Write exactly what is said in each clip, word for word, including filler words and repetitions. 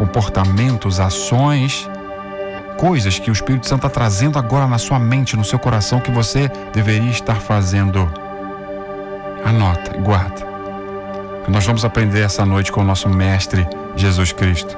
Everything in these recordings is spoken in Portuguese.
comportamentos, ações, coisas que o Espírito Santo está trazendo agora na sua mente, no seu coração, que você deveria estar fazendo. Anota e guarda. Nós vamos aprender essa noite com o nosso Mestre Jesus Cristo.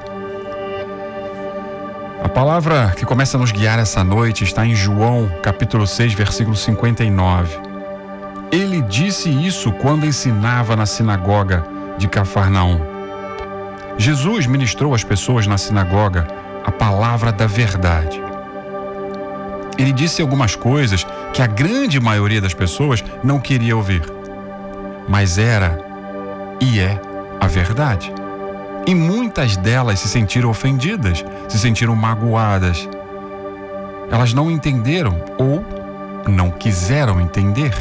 A palavra que começa a nos guiar essa noite está em João, capítulo seis, versículo cinquenta e nove. Ele disse isso quando ensinava na sinagoga de Cafarnaum. Jesus ministrou às pessoas na sinagoga a palavra da verdade. Ele disse algumas coisas que a grande maioria das pessoas não queria ouvir, mas era e é a verdade. E muitas delas se sentiram ofendidas, se sentiram magoadas. Elas não entenderam ou não quiseram entender.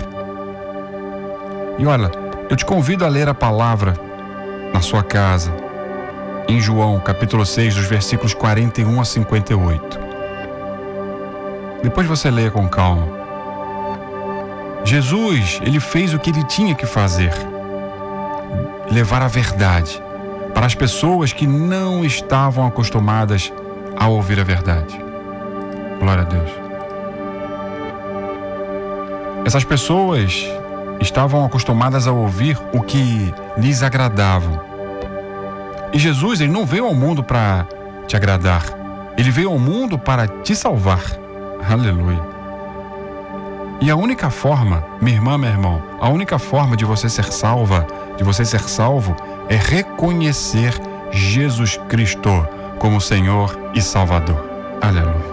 E olha, eu te convido a ler a palavra na sua casa, em João, capítulo seis, dos versículos quarenta e um a cinquenta e oito. Depois você leia com calma. Jesus, ele fez o que ele tinha que fazer: levar a verdade para as pessoas que não estavam acostumadas a ouvir a verdade. Glória a Deus. Essas pessoas estavam acostumadas a ouvir o que lhes agradavam. E Jesus, ele não veio ao mundo para te agradar. Ele veio ao mundo para te salvar. Aleluia. E a única forma, minha irmã, meu irmão, a única forma de você ser salva, de você ser salvo, é reconhecer Jesus Cristo como Senhor e Salvador. Aleluia.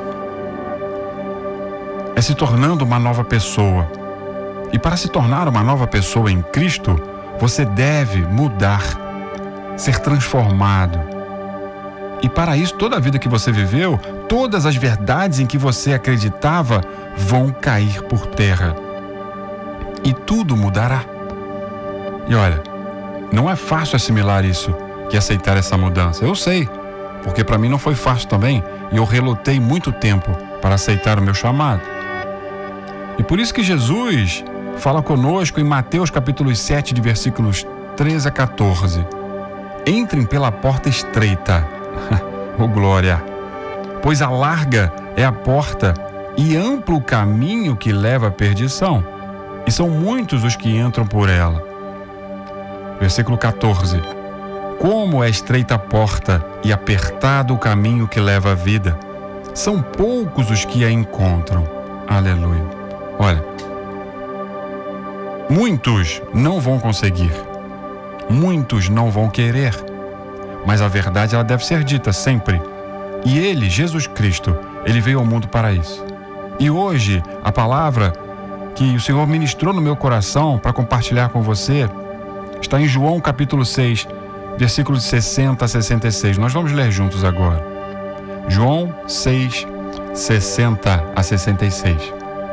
É se tornando uma nova pessoa. E para se tornar uma nova pessoa em Cristo, você deve mudar, ser transformado. E para isso, toda a vida que você viveu, todas as verdades em que você acreditava vão cair por terra. E tudo mudará. E olha, não é fácil assimilar isso e aceitar essa mudança. Eu sei, porque para mim não foi fácil também, e eu relutei muito tempo para aceitar o meu chamado. E por isso que Jesus fala conosco em Mateus capítulo sete, de versículos treze a quatorze. Entrem pela porta estreita, oh glória, pois a larga é a porta e amplo o caminho que leva à perdição, e são muitos os que entram por ela. Versículo quatorze. Como é estreita a porta e apertado o caminho que leva à vida, são poucos os que a encontram. Aleluia. Olha, muitos não vão conseguir, muitos não vão querer, mas a verdade, ela deve ser dita sempre. E ele, Jesus Cristo, ele veio ao mundo para isso. E hoje, a palavra que o Senhor ministrou no meu coração para compartilhar com você está em João capítulo seis, versículos sessenta a sessenta e seis. Nós vamos ler juntos agora. João seis, sessenta a sessenta e seis.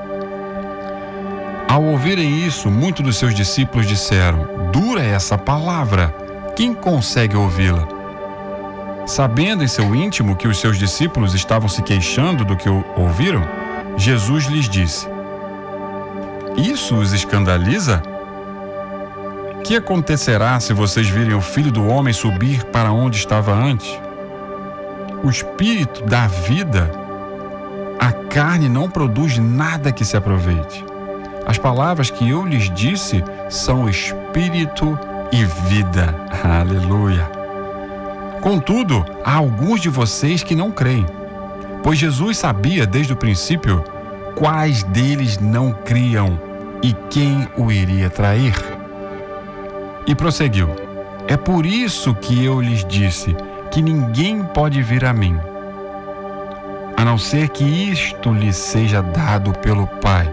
Ao ouvirem isso, muitos dos seus discípulos disseram: dura é essa palavra, quem consegue ouvi-la? Sabendo em seu íntimo que os seus discípulos estavam se queixando do que ouviram, Jesus lhes disse: isso os escandaliza? Que acontecerá se vocês virem o Filho do Homem subir para onde estava antes? O Espírito dá vida, a carne não produz nada que se aproveite. As palavras que eu lhes disse são Espírito e vida. Aleluia. Contudo, há alguns de vocês que não creem, pois Jesus sabia desde o princípio quais deles não criam e quem o iria trair. E prosseguiu: é por isso que eu lhes disse que ninguém pode vir a mim, a não ser que isto lhe seja dado pelo Pai.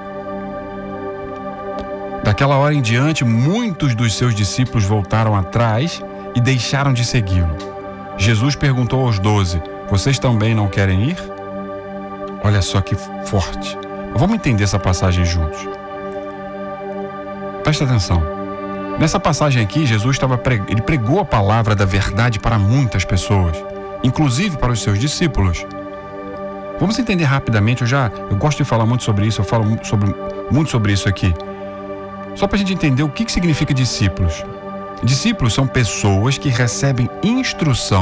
Daquela hora em diante, muitos dos seus discípulos voltaram atrás e deixaram de segui-lo. Jesus perguntou aos doze: vocês também não querem ir? Olha só que forte. Vamos entender essa passagem juntos. Presta atenção. Nessa passagem aqui, Jesus estava preg... ele pregou a palavra da verdade para muitas pessoas, inclusive para os seus discípulos. Vamos entender rapidamente. Eu já eu gosto de falar muito sobre isso, eu falo sobre, muito sobre isso aqui. Só para a gente entender o que, que significa discípulos. Discípulos são pessoas que recebem instrução